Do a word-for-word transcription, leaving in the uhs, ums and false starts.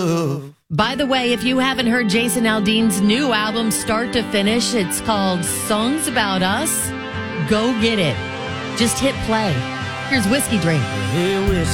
By the way, if you haven't heard Jason Aldean's new album, start to finish, it's called Songs About Us. Go get it. Just hit play. Here's Whiskey Drink.